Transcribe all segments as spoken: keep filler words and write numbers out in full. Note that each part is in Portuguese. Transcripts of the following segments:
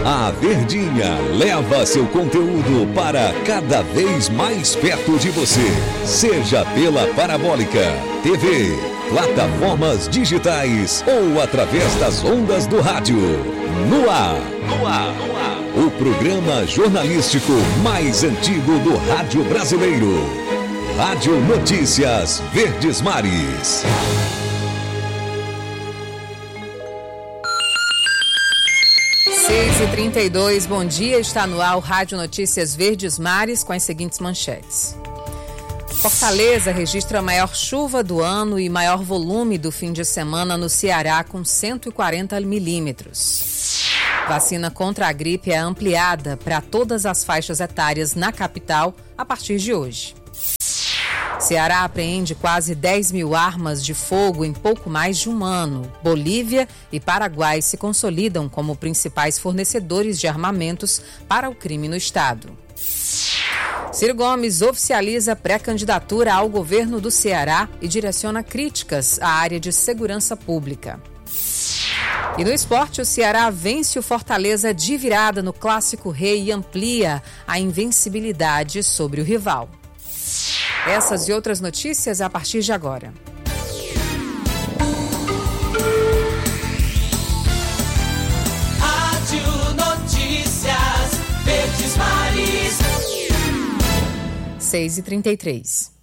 A Verdinha leva seu conteúdo para cada vez mais perto de você. Seja pela Parabólica, T V, plataformas digitais ou através das ondas do rádio. No ar, no ar, no ar. O programa jornalístico mais antigo do rádio brasileiro. Rádio Notícias Verdes Mares. seis e trinta e dois, bom dia, está no ar o Rádio Notícias Verdes Mares com as seguintes manchetes. Fortaleza registra a maior chuva do ano e maior volume do fim de semana no Ceará com cento e quarenta milímetros. Vacina contra a gripe é ampliada para todas as faixas etárias na capital a partir de hoje. Ceará apreende quase dez mil armas de fogo em pouco mais de um ano. Bolívia e Paraguai se consolidam como principais fornecedores de armamentos para o crime no estado. Ciro Gomes oficializa pré-candidatura ao governo do Ceará e direciona críticas à área de segurança pública. E no esporte, o Ceará vence o Fortaleza de virada no Clássico Rei e amplia a invencibilidade sobre o rival. Essas e outras notícias a partir de agora. Rádio Notícias Verdes Mares. seis e trinta e três.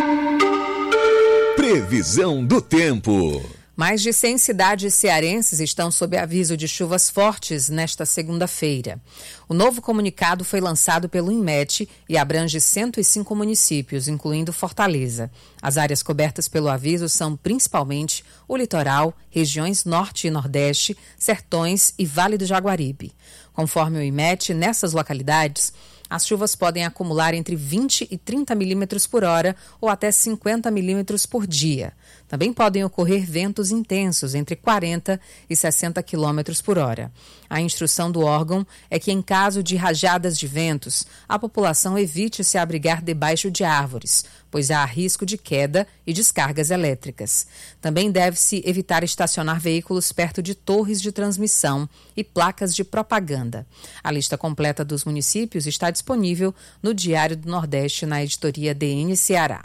Previsão do tempo. Mais de cem cidades cearenses estão sob aviso de chuvas fortes nesta segunda-feira. O novo comunicado foi lançado pelo INMET e abrange cento e cinco municípios, incluindo Fortaleza. As áreas cobertas pelo aviso são principalmente o litoral, regiões norte e nordeste, sertões e Vale do Jaguaribe. Conforme o INMET, nessas localidades, as chuvas podem acumular entre vinte e trinta milímetros por hora ou até cinquenta milímetros por dia. Também podem ocorrer ventos intensos entre quarenta e sessenta quilômetros por hora. A instrução do órgão é que, em caso de rajadas de ventos, a população evite se abrigar debaixo de árvores, pois há risco de queda e descargas elétricas. Também deve-se evitar estacionar veículos perto de torres de transmissão e placas de propaganda. A lista completa dos municípios está disponível no Diário do Nordeste, na editoria D N Ceará.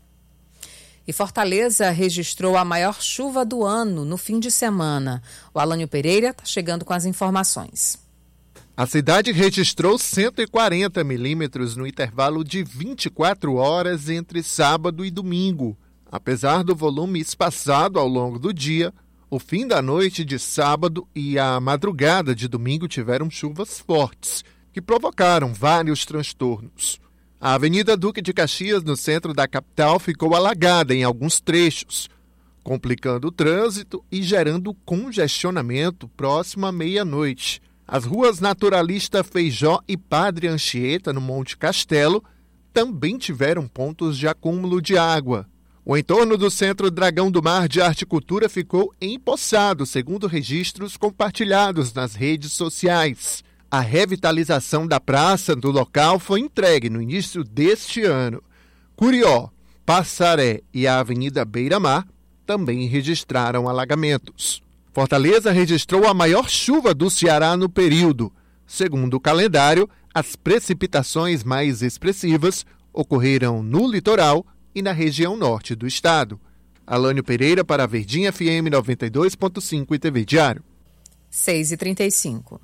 E Fortaleza registrou a maior chuva do ano no fim de semana. O Alânio Pereira está chegando com as informações. A cidade registrou cento e quarenta milímetros no intervalo de vinte e quatro horas entre sábado e domingo. Apesar do volume espaçado ao longo do dia, o fim da noite de sábado e a madrugada de domingo tiveram chuvas fortes, que provocaram vários transtornos. A Avenida Duque de Caxias, no centro da capital, ficou alagada em alguns trechos, complicando o trânsito e gerando congestionamento próximo à meia-noite. As ruas Naturalista Feijó e Padre Anchieta, no Monte Castelo, também tiveram pontos de acúmulo de água. O entorno do Centro Dragão do Mar de Arte e Cultura ficou empoçado, segundo registros compartilhados nas redes sociais. A revitalização da praça do local foi entregue no início deste ano. Curió, Passaré e a Avenida Beira-Mar também registraram alagamentos. Fortaleza registrou a maior chuva do Ceará no período. Segundo o calendário, as precipitações mais expressivas ocorreram no litoral e na região norte do estado. Alânio Pereira para a Verdinha F M noventa e dois ponto cinco e T V Diário. seis e trinta e cinco.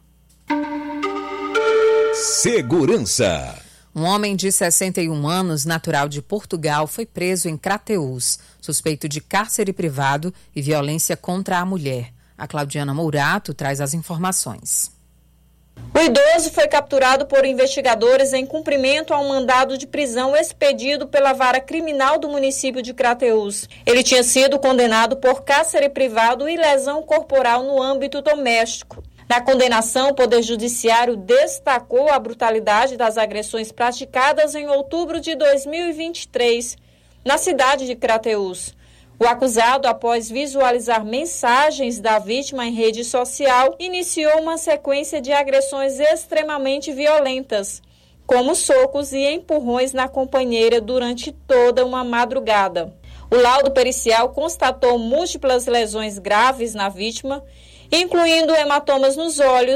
Segurança. Um homem de sessenta e um anos, natural de Portugal, foi preso em Crateús, suspeito de cárcere privado e violência contra a mulher. A Claudiana Mourato traz as informações. O idoso foi capturado por investigadores em cumprimento a um mandado de prisão expedido pela vara criminal do município de Crateús. Ele tinha sido condenado por cárcere privado e lesão corporal no âmbito doméstico. Na condenação, o Poder Judiciário destacou a brutalidade das agressões praticadas em outubro de dois mil e vinte e três, na cidade de Crateús. O acusado, após visualizar mensagens da vítima em rede social, iniciou uma sequência de agressões extremamente violentas, como socos e empurrões na companheira durante toda uma madrugada. O laudo pericial constatou múltiplas lesões graves na vítima, incluindo hematomas nos olhos,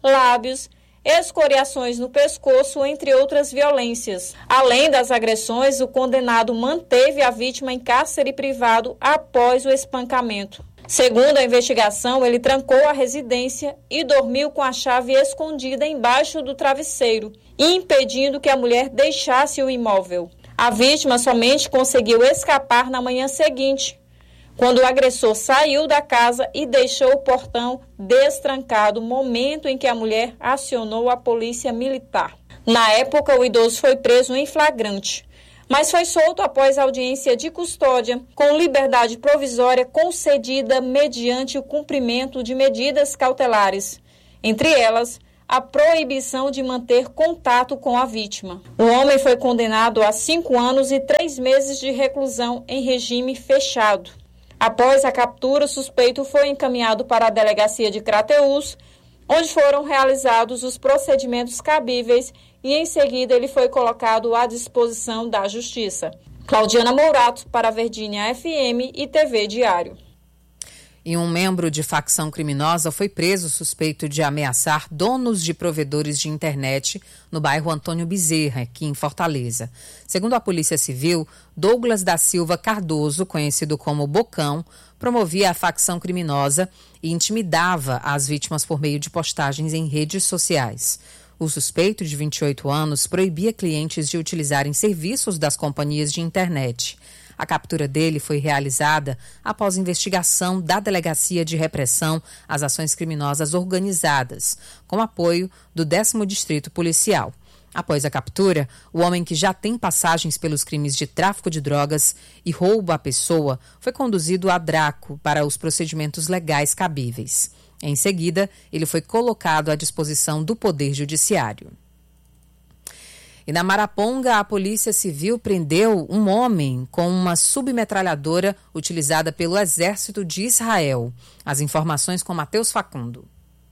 lábios, escoriações no pescoço, entre outras violências. Além das agressões, o condenado manteve a vítima em cárcere privado após o espancamento. Segundo a investigação, ele trancou a residência e dormiu com a chave escondida embaixo do travesseiro, impedindo que a mulher deixasse o imóvel. A vítima somente conseguiu escapar na manhã seguinte, quando o agressor saiu da casa e deixou o portão destrancado, momento em que a mulher acionou a polícia militar. Na época, o idoso foi preso em flagrante, mas foi solto após audiência de custódia, com liberdade provisória concedida mediante o cumprimento de medidas cautelares, entre elas a proibição de manter contato com a vítima. O homem foi condenado a cinco anos e três meses de reclusão em regime fechado. Após a captura, o suspeito foi encaminhado para a delegacia de Crateús, onde foram realizados os procedimentos cabíveis e, em seguida, ele foi colocado à disposição da Justiça. Claudiana Mourato, para a Verdinha F M e T V Diário. E um membro de facção criminosa foi preso suspeito de ameaçar donos de provedores de internet no bairro Antônio Bezerra, aqui em Fortaleza. Segundo a Polícia Civil, Douglas da Silva Cardoso, conhecido como Bocão, promovia a facção criminosa e intimidava as vítimas por meio de postagens em redes sociais. O suspeito, de vinte e oito anos, proibia clientes de utilizarem serviços das companhias de internet. A captura dele foi realizada após investigação da Delegacia de Repressão às Ações Criminosas Organizadas, com apoio do décimo Distrito Policial. Após a captura, o homem, que já tem passagens pelos crimes de tráfico de drogas e roubo à pessoa, foi conduzido a Draco para os procedimentos legais cabíveis. Em seguida, ele foi colocado à disposição do Poder Judiciário. E na Maraponga, a Polícia Civil prendeu um homem com uma submetralhadora utilizada pelo Exército de Israel. As informações com Matheus Facundo.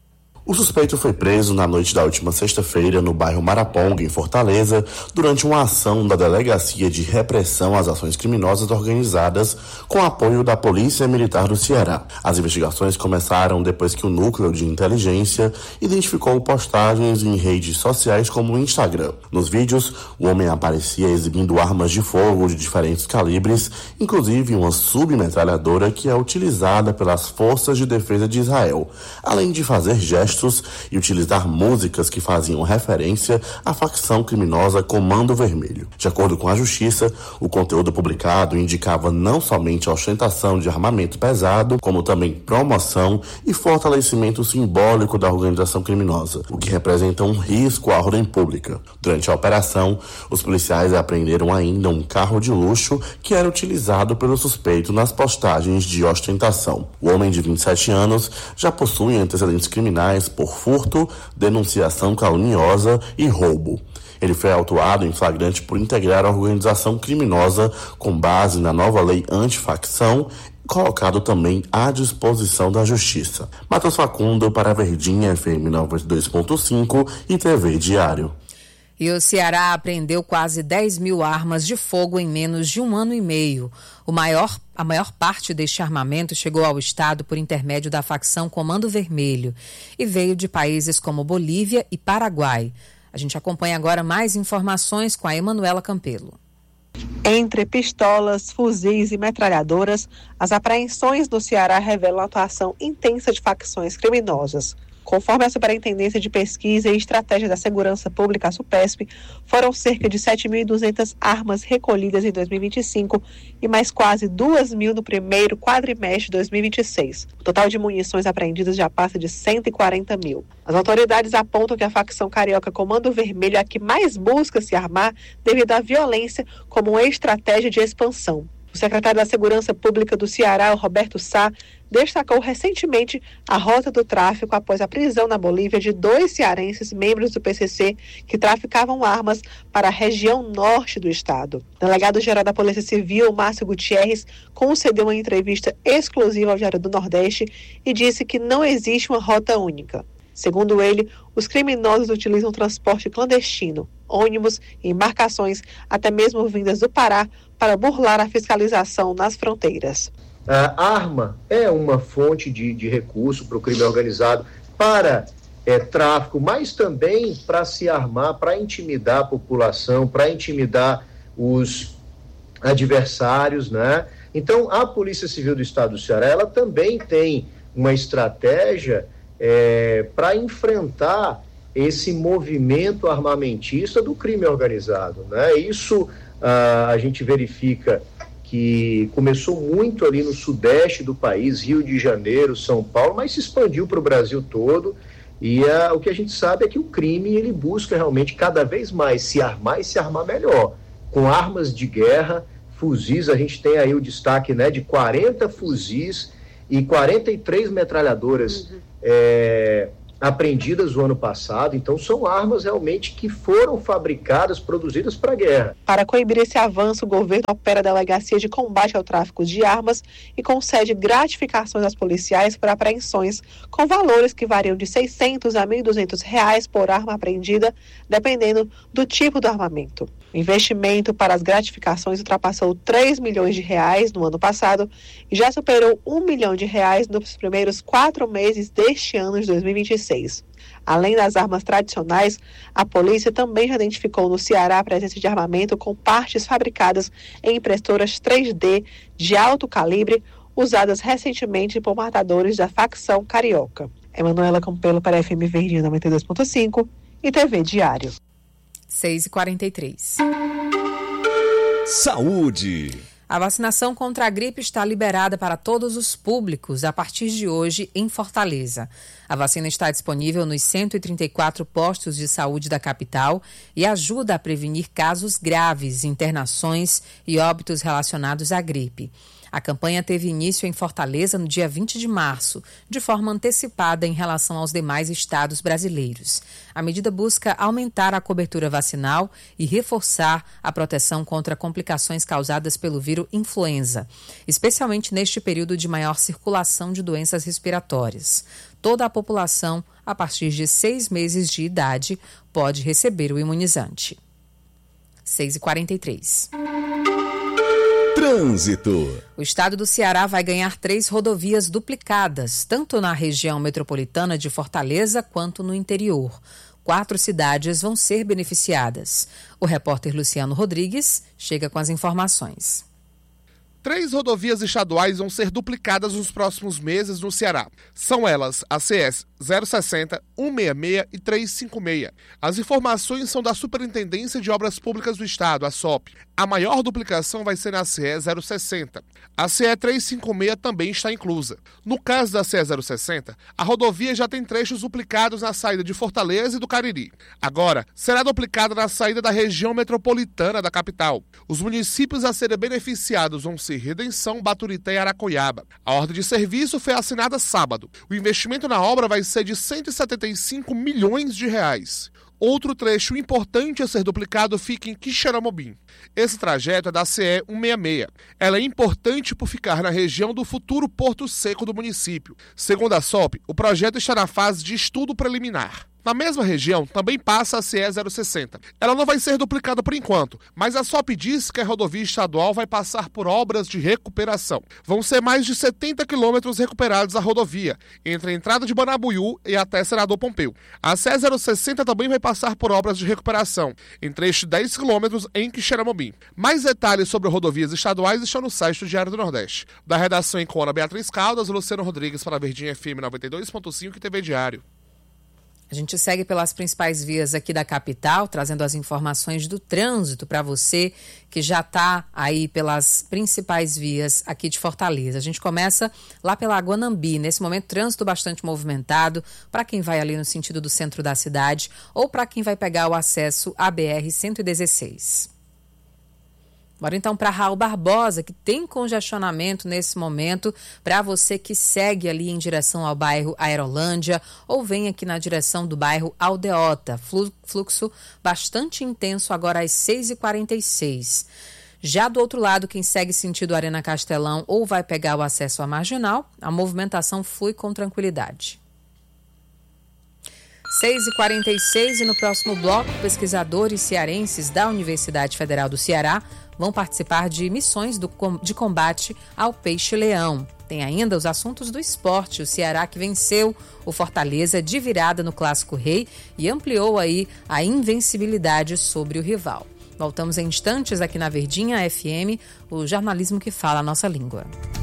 O suspeito foi preso na noite da última sexta-feira no bairro Maraponga, em Fortaleza, durante uma ação da Delegacia de Repressão às Ações Criminosas Organizadas, com apoio da Polícia Militar do Ceará. As investigações começaram depois que o Núcleo de Inteligência identificou postagens em redes sociais como o Instagram. Nos vídeos, o homem aparecia exibindo armas de fogo de diferentes calibres, inclusive uma submetralhadora que é utilizada pelas Forças de Defesa de Israel, além de fazer gestos e utilizar músicas que faziam referência à facção criminosa Comando Vermelho. De acordo com a Justiça, o conteúdo publicado indicava não somente a ostentação de armamento pesado, como também promoção e fortalecimento simbólico da organização criminosa, o que representa um risco à ordem pública. Durante a operação, os policiais apreenderam ainda um carro de luxo que era utilizado pelo suspeito nas postagens de ostentação. O homem, de vinte e sete anos, já possui antecedentes criminais por furto, denunciação caluniosa e roubo. Ele foi autuado em flagrante por integrar a organização criminosa com base na nova lei antifacção, colocado também à disposição da Justiça. Matheus Facundo, para a Verdinha F M noventa e dois ponto cinco e T V Diário. E o Ceará apreendeu quase dez mil armas de fogo em menos de um ano e meio. O maior, a maior parte deste armamento chegou ao estado por intermédio da facção Comando Vermelho e veio de países como Bolívia e Paraguai. A gente acompanha agora mais informações com a Emanuela Campelo. Entre pistolas, fuzis e metralhadoras, as apreensões no Ceará revelam a atuação intensa de facções criminosas. Conforme a Superintendência de Pesquisa e Estratégia da Segurança Pública, a SUPESP, foram cerca de sete mil e duzentas armas recolhidas em dois mil e vinte e cinco e mais quase duas mil no primeiro quadrimestre de dois mil e vinte e seis. O total de munições apreendidas já passa de cento e quarenta mil. As autoridades apontam que a facção carioca Comando Vermelho é a que mais busca se armar devido à violência como uma estratégia de expansão. O secretário da Segurança Pública do Ceará, Roberto Sá, destacou recentemente a rota do tráfico após a prisão na Bolívia de dois cearenses membros do P C C que traficavam armas para a região norte do estado. O delegado-geral da Polícia Civil, Márcio Gutierrez, concedeu uma entrevista exclusiva ao Diário do Nordeste e disse que não existe uma rota única. Segundo ele, os criminosos utilizam transporte clandestino, ônibus e embarcações, até mesmo vindas do Pará, para burlar a fiscalização nas fronteiras. A arma é uma fonte de, de recurso para o crime organizado, para é, tráfico, mas também para se armar, para intimidar a população, para intimidar os adversários, né? Então, a Polícia Civil do Estado do Ceará, ela também tem uma estratégia é, para enfrentar esse movimento armamentista do crime organizado, né? Isso ah, a gente verifica que começou muito ali no sudeste do país, Rio de Janeiro, São Paulo, mas se expandiu para o Brasil todo, e ah, o que a gente sabe é que o crime, ele busca realmente cada vez mais se armar e se armar melhor, com armas de guerra, fuzis. A gente tem aí o destaque, né, de quarenta fuzis e quarenta e três metralhadoras uhum. é, apreendidas no ano passado. Então são armas realmente que foram fabricadas, produzidas para a guerra. Para coibir esse avanço, o governo opera a Delegacia de Combate ao Tráfico de Armas e concede gratificações aos policiais por apreensões com valores que variam de seiscentos a mil e duzentos reais por arma apreendida, dependendo do tipo do armamento. O investimento para as gratificações ultrapassou três milhões de reais no ano passado e já superou um milhão de reais nos primeiros quatro meses deste ano de dois mil e vinte e seis. Além das armas tradicionais, a polícia também já identificou no Ceará a presença de armamento com partes fabricadas em impressoras três D de alto calibre, usadas recentemente por matadores da facção carioca. Emanuela Campelo para F M Verdinha noventa e dois ponto cinco e T V Diário. seis e quarenta e três. Saúde. A vacinação contra a gripe está liberada para todos os públicos a partir de hoje em Fortaleza. A vacina está disponível nos cento e trinta e quatro postos de saúde da capital e ajuda a prevenir casos graves, internações e óbitos relacionados à gripe. A campanha teve início em Fortaleza no dia vinte de março, de forma antecipada em relação aos demais estados brasileiros. A medida busca aumentar a cobertura vacinal e reforçar a proteção contra complicações causadas pelo vírus influenza, especialmente neste período de maior circulação de doenças respiratórias. Toda a população, a partir de seis meses de idade, pode receber o imunizante. seis e quarenta e três. Trânsito. O estado do Ceará vai ganhar três rodovias duplicadas, tanto na região metropolitana de Fortaleza quanto no interior. Quatro cidades vão ser beneficiadas. O repórter Luciano Rodrigues chega com as informações. Três rodovias estaduais vão ser duplicadas nos próximos meses no Ceará. São elas a C S zero sessenta, cento e sessenta e seis e trezentos e cinquenta e seis. As informações são da Superintendência de Obras Públicas do Estado, a S O P. A maior duplicação vai ser na C E zero sessenta. A C E trezentos e cinquenta e seis também está inclusa. No caso da C E zero sessenta, a rodovia já tem trechos duplicados na saída de Fortaleza e do Cariri. Agora, será duplicada na saída da região metropolitana da capital. Os municípios a serem beneficiados vão ser Redenção, Baturité e Aracoiaba. A ordem de serviço foi assinada sábado. O investimento na obra vai ser de cento e setenta e cinco milhões de reais. Outro trecho importante a ser duplicado fica em Quixeramobim. Esse trajeto é da C E cento e sessenta e seis. Ela é importante por ficar na região do futuro Porto Seco do município. Segundo a S O P, o projeto está na fase de estudo preliminar. Na mesma região, também passa a C E zero sessenta. Ela não vai ser duplicada por enquanto, mas a S O P diz que a rodovia estadual vai passar por obras de recuperação. Vão ser mais de setenta quilômetros recuperados a rodovia, entre a entrada de Banabuiú e até Senador Pompeu. A C E zero sessenta também vai passar por obras de recuperação, em trecho de dez quilômetros em Quixeramobim. Mais detalhes sobre rodovias estaduais estão no site do Diário do Nordeste. Da redação em Cona, Beatriz Caldas, Luciano Rodrigues para a Verdinha F M noventa e dois ponto cinco e T V Diário. A gente segue pelas principais vias aqui da capital, trazendo as informações do trânsito para você que já está aí pelas principais vias aqui de Fortaleza. A gente começa lá pela Guanambi. Nesse momento, trânsito bastante movimentado para quem vai ali no sentido do centro da cidade ou para quem vai pegar o acesso à B R cento e dezesseis. Bora então para Raul Barbosa, que tem congestionamento nesse momento, para você que segue ali em direção ao bairro Aerolândia ou vem aqui na direção do bairro Aldeota. Fluxo bastante intenso agora às seis e quarenta e seis. Já do outro lado, quem segue sentido Arena Castelão ou vai pegar o acesso à Marginal, a movimentação flui com tranquilidade. seis e quarenta e seis e no próximo bloco, pesquisadores cearenses da Universidade Federal do Ceará vão participar de missões do, de combate ao peixe-leão. Tem ainda os assuntos do esporte, o Ceará que venceu o Fortaleza de virada no Clássico Rei e ampliou aí a invencibilidade sobre o rival. Voltamos em instantes aqui na Verdinha F M, o jornalismo que fala a nossa língua.